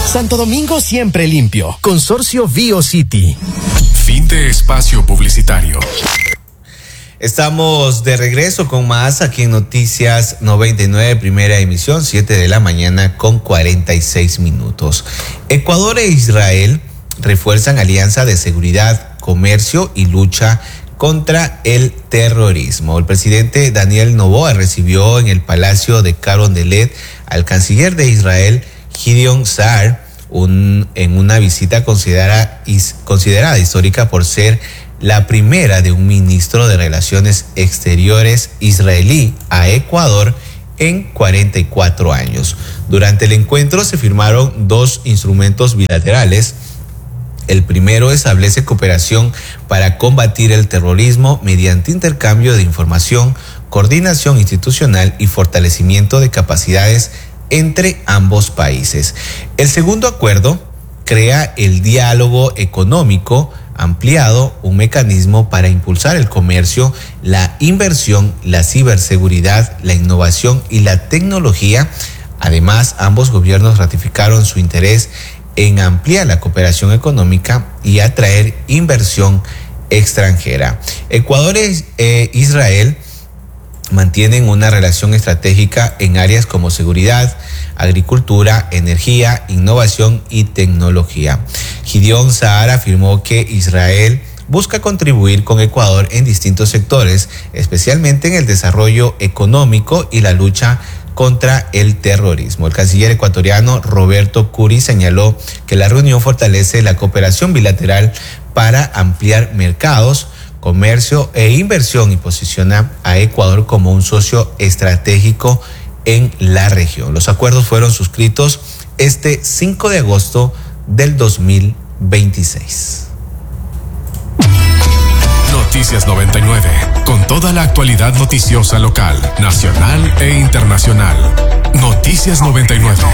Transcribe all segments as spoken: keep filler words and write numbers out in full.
Santo Domingo siempre limpio. Consorcio BioCity. Fin de espacio publicitario. Estamos de regreso con más aquí en Noticias noventa y nueve, primera emisión, siete de la mañana con cuarenta y seis minutos. Ecuador e Israel refuerzan alianza de seguridad, comercio y lucha contra el terrorismo. El presidente Daniel Noboa recibió en el Palacio de Carondelet al canciller de Israel, Gideon Saar, un, en una visita considerada, considerada histórica por ser la primera de un ministro de Relaciones Exteriores israelí a Ecuador en cuarenta y cuatro años. Durante el encuentro se firmaron dos instrumentos bilaterales. El primero establece cooperación para combatir el terrorismo mediante intercambio de información, coordinación institucional y fortalecimiento de capacidades entre ambos países. El segundo acuerdo crea el diálogo económico ampliado, un mecanismo para impulsar el comercio, la inversión, la ciberseguridad, la innovación y la tecnología. Además, ambos gobiernos ratificaron su interés en ampliar la cooperación económica y atraer inversión extranjera. Ecuador e Israel mantienen una relación estratégica en áreas como seguridad, agricultura, energía, innovación y tecnología. Gideon Saar afirmó que Israel busca contribuir con Ecuador en distintos sectores, especialmente en el desarrollo económico y la lucha contra el terrorismo. El canciller ecuatoriano Roberto Curi señaló que la reunión fortalece la cooperación bilateral para ampliar mercados, comercio e inversión y posiciona a Ecuador como un socio estratégico en la región. Los acuerdos fueron suscritos este cinco de agosto del dos mil veintiséis. Noticias noventa y nueve, con toda la actualidad noticiosa local, nacional e internacional. Noticias noventa y nueve.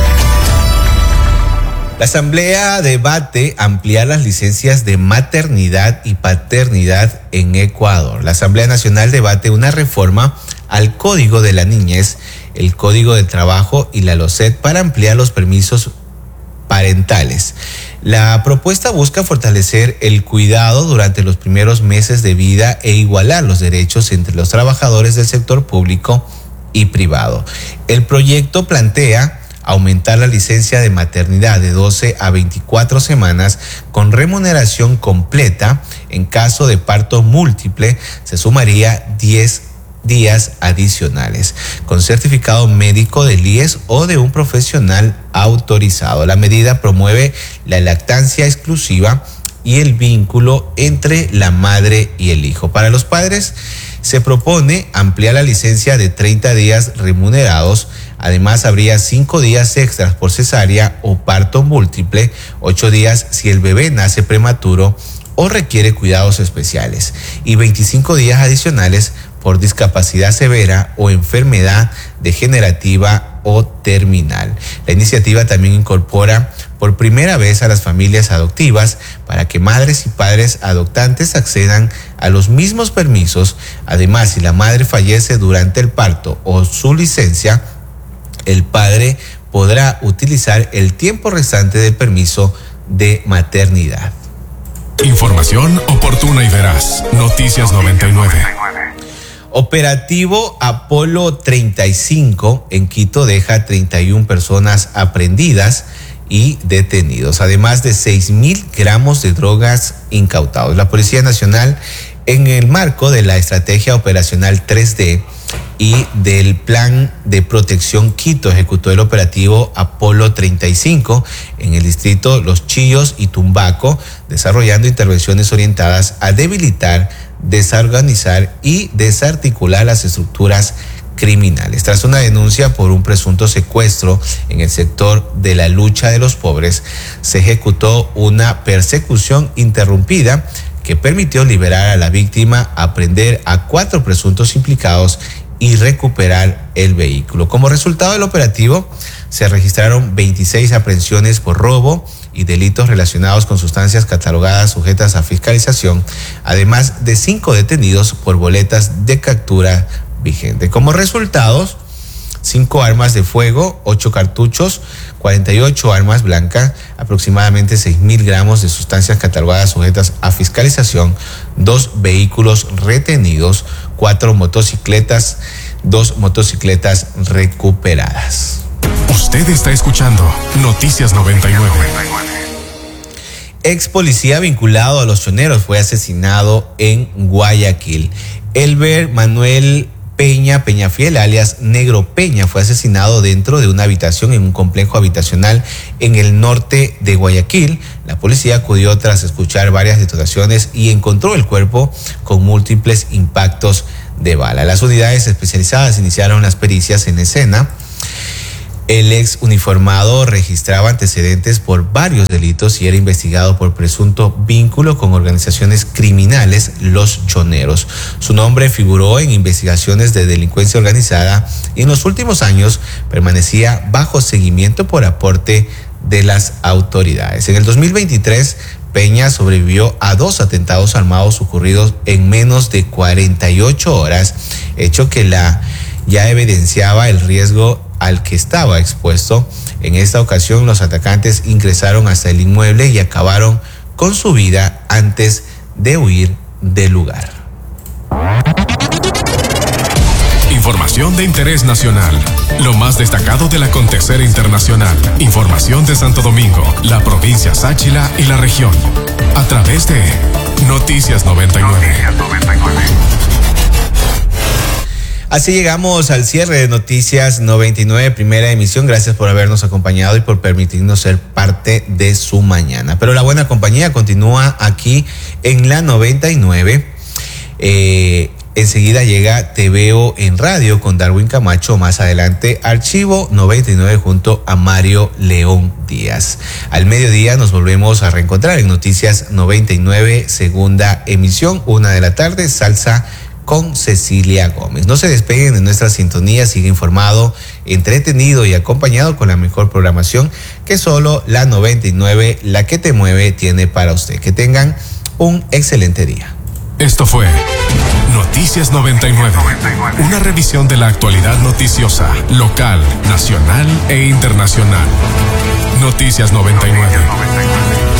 La Asamblea debate ampliar las licencias de maternidad y paternidad en Ecuador. La Asamblea Nacional debate una reforma al Código de la Niñez, el Código del Trabajo y la LOCET para ampliar los permisos parentales. La propuesta busca fortalecer el cuidado durante los primeros meses de vida e igualar los derechos entre los trabajadores del sector público y privado. El proyecto plantea aumentar la licencia de maternidad de doce a veinticuatro semanas con remuneración completa. En caso de parto múltiple, se sumaría diez días adicionales, con certificado médico del I E S o de un profesional autorizado. La medida promueve la lactancia exclusiva y el vínculo entre la madre y el hijo. Para los padres, se propone ampliar la licencia de treinta días remunerados. Además, habría cinco días extras por cesárea o parto múltiple, ocho días si el bebé nace prematuro o requiere cuidados especiales, y veinticinco días adicionales por discapacidad severa o enfermedad degenerativa o terminal. La iniciativa también incorpora por primera vez a las familias adoptivas para que madres y padres adoptantes accedan a los mismos permisos. Además, si la madre fallece durante el parto o su licencia, el padre podrá utilizar el tiempo restante del permiso de maternidad. Información oportuna y veraz. Noticias noventa y nueve. Operativo Apolo treinta y cinco en Quito deja treinta y una personas aprehendidas y detenidos, además de seis mil gramos de drogas incautados. La Policía Nacional, en el marco de la estrategia operacional tres D y del Plan de Protección Quito, ejecutó el operativo Apolo treinta y cinco en el distrito Los Chillos y Tumbaco, desarrollando intervenciones orientadas a debilitar, desorganizar y desarticular las estructuras criminales. Tras una denuncia por un presunto secuestro en el sector de la lucha de los pobres, se ejecutó una persecución interrumpida que permitió liberar a la víctima, aprender a cuatro presuntos implicados y recuperar el vehículo. Como resultado del operativo, se registraron veintiséis aprehensiones por robo y delitos relacionados con sustancias catalogadas sujetas a fiscalización, además de cinco detenidos por boletas de captura vigente. Como resultados, cinco armas de fuego, ocho cartuchos, cuarenta y ocho armas blancas, aproximadamente seis mil gramos de sustancias catalogadas sujetas a fiscalización, dos vehículos retenidos, cuatro motocicletas, dos motocicletas recuperadas. Usted está escuchando Noticias noventa y nueve. Ex policía vinculado a los choneros fue asesinado en Guayaquil. Elber Manuel Peña Peñafiel, alias Negro Peña, fue asesinado dentro de una habitación en un complejo habitacional en el norte de Guayaquil. La policía acudió tras escuchar varias detonaciones y encontró el cuerpo con múltiples impactos de bala. Las unidades especializadas iniciaron las pericias en escena. El ex uniformado registraba antecedentes por varios delitos y era investigado por presunto vínculo con organizaciones criminales, los choneros. Su nombre figuró en investigaciones de delincuencia organizada y en los últimos años permanecía bajo seguimiento por aporte de las autoridades. En el dos mil veintitrés, Peña sobrevivió a dos atentados armados ocurridos en menos de cuarenta y ocho horas, hecho que la ya evidenciaba el riesgo al que estaba expuesto. En esta ocasión, los atacantes ingresaron hasta el inmueble y acabaron con su vida antes de huir del lugar. Información de interés nacional. Lo más destacado del acontecer internacional. Información de Santo Domingo, la provincia Sáchila y la región. A través de Noticias noventa y nueve. Así llegamos al cierre de Noticias noventa y nueve, primera emisión. Gracias por habernos acompañado y por permitirnos ser parte de su mañana. Pero la buena compañía continúa aquí en la noventa y nueve. Eh, enseguida llega Te Veo en Radio con Darwin Camacho. Más adelante, Archivo noventa y nueve junto a Mario León Díaz. Al mediodía nos volvemos a reencontrar en Noticias noventa y nueve, segunda emisión, una de la tarde, Salsa con Cecilia Gómez. No se despeguen de nuestra sintonía, sigue informado, entretenido y acompañado con la mejor programación que solo la noventa y nueve, la que te mueve, tiene para usted. Que tengan un excelente día. Esto fue Noticias noventa y nueve, una revisión de la actualidad noticiosa, local, nacional e internacional. Noticias noventa y nueve.